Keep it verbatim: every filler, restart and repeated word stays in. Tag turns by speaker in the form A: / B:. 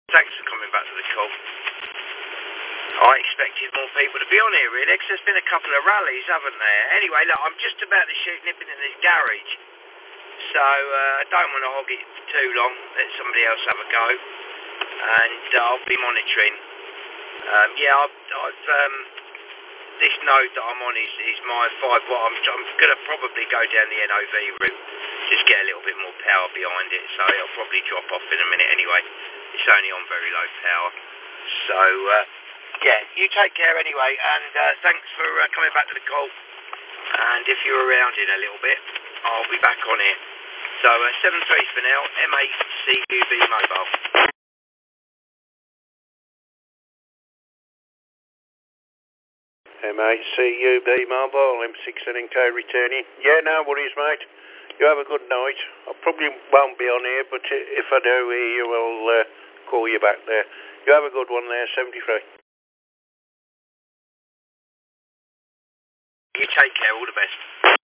A: Thanks for coming back to the call. I expected more people to be on here, really, because there's been a couple of rallies, haven't there? Anyway, look, I'm just about to shoot nipping in this garage, so uh, I don't want to hog it for too long. Let somebody else have a go, and uh, I'll be monitoring. Um, yeah, I've, I've um, this node that I'm on is, is my five watt. I'm, I'm going to probably go down the N O V route, just get a little bit more power behind it, so it'll probably drop off in a minute anyway. It's only on very low power, so uh, yeah, you take care anyway, and uh, thanks for uh, coming back to the call. And if you're around in a little bit, I'll be back on here. So uh, seven three for now, M eight C U B mobile.
B: M eight C U B mobile, M six N K returning. Yeah, no worries, mate. You have a good night. I probably won't be on here, but if I do hear you, I'll uh, call you back there. You have a good one there, seventy-three.
A: You take care, all the best.